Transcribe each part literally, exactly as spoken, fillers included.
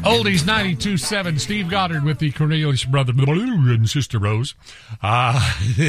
Oldies ninety-two point seven, Steve Goddard with the Cornelius brother and sister Rose. Uh,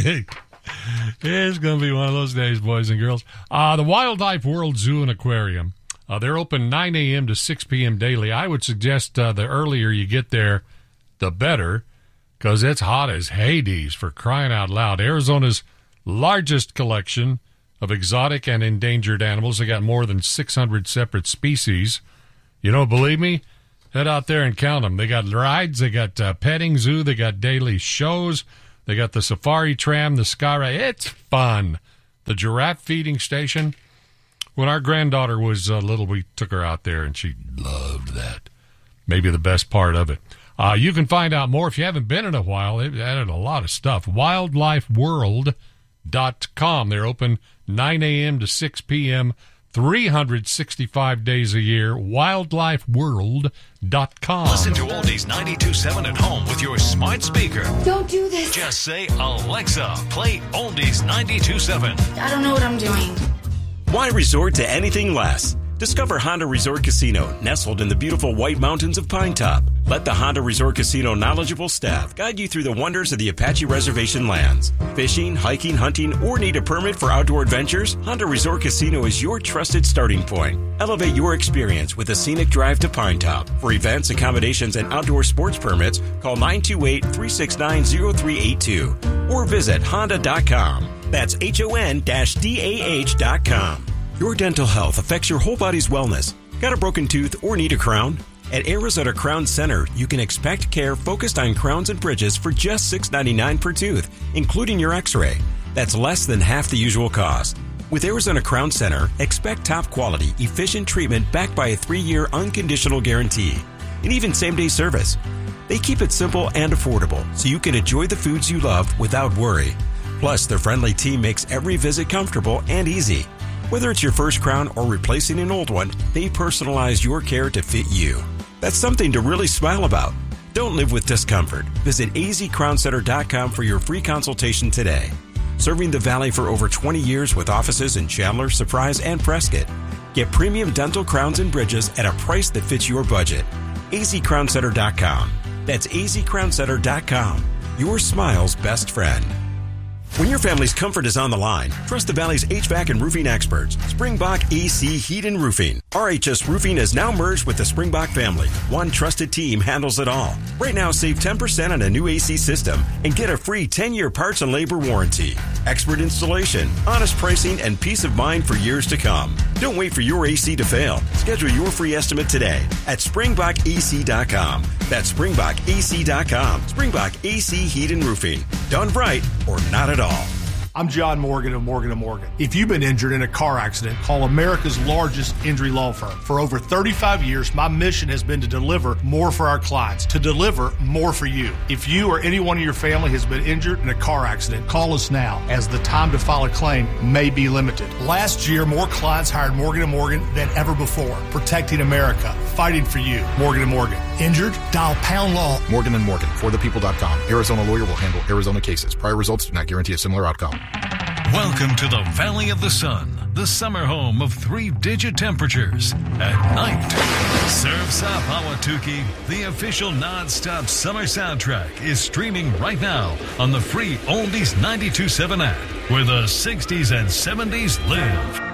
it's going to be one of those days, boys and girls. Uh, the Wildlife World Zoo and Aquarium, uh, they're open nine a.m. to six p.m. daily. I would suggest uh, the earlier you get there, the better, because it's hot as Hades, for crying out loud. Arizona's largest collection of exotic and endangered animals. They got more than six hundred separate species. You don't believe me? Head out there and count them. They got rides, they got uh, petting zoo, they got daily shows, they got the safari tram, the sky ride. It's fun. The giraffe feeding station. When our granddaughter was uh, little, we took her out there, and she loved that. Maybe the best part of it. Uh, you can find out more if you haven't been in a while. They've added a lot of stuff. wildlife world dot com. They're open nine a.m. to six p.m., three hundred sixty-five days a year. wildlife world dot com. Listen to Oldies ninety-two point seven at home with your smart speaker. Don't do this. Just say, Alexa, play Oldies ninety-two point seven. I don't know what I'm doing. Why resort to anything less? Discover Honda Resort Casino, nestled in the beautiful White Mountains of Pine Top. Let the Honda Resort Casino knowledgeable staff guide you through the wonders of the Apache Reservation lands. Fishing, hiking, hunting, or need a permit for outdoor adventures? Honda Resort Casino is your trusted starting point. Elevate your experience with a scenic drive to Pine Top. For events, accommodations, and outdoor sports permits, call nine two eight, three six nine, zero three eight two or visit honda dot com. That's H O N D A H dot com. Your dental health affects your whole body's wellness. Got a broken tooth or need a crown? At Arizona Crown Center, you can expect care focused on crowns and bridges for just six dollars and ninety-nine cents per tooth, including your x-ray. That's less than half the usual cost. With Arizona Crown Center, expect top quality, efficient treatment backed by a three-year unconditional guarantee, and even same-day service. They keep it simple and affordable, so you can enjoy the foods you love without worry. Plus, their friendly team makes every visit comfortable and easy. Whether it's your first crown or replacing an old one, they personalize your care to fit you. That's something to really smile about. Don't live with discomfort. Visit A Z crown center dot com for your free consultation today. Serving the Valley for over twenty years with offices in Chandler, Surprise, and Prescott. Get premium dental crowns and bridges at a price that fits your budget. A Z crown center dot com. That's A Z crown center dot com. Your smile's best friend. When your family's comfort is on the line, trust the Valley's H V A C and roofing experts, Springbok A C Heat and Roofing. R H S Roofing is now merged with the Springbok family. One trusted team handles it all. Right now, save ten percent on a new A C system and get a free ten-year parts and labor warranty. Expert installation, honest pricing, and peace of mind for years to come. Don't wait for your A C to fail. Schedule your free estimate today at springbok A C dot com. That's springbok A C dot com. Springbok A C Heat and Roofing. Done right or not at all. I'm John Morgan of Morgan and Morgan. If you've been injured in a car accident, call America's largest injury law firm. For over thirty-five years, my mission has been to deliver more for our clients, to deliver more for you. If you or anyone in your family has been injured in a car accident, call us now, as the time to file a claim may be limited. Last year, more clients hired Morgan and Morgan than ever before, protecting America, fighting for you. Morgan and Morgan. Injured? Dial pound law. Morgan and Morgan, for the people dot com. Arizona lawyer will handle Arizona cases. Prior results do not guarantee a similar outcome. Welcome to the Valley of the Sun, the summer home of three-digit temperatures at night. Surf's Up Ahwatukee, the official non-stop summer soundtrack, is streaming right now on the free Oldies ninety-two point seven app, where the sixties and seventies live.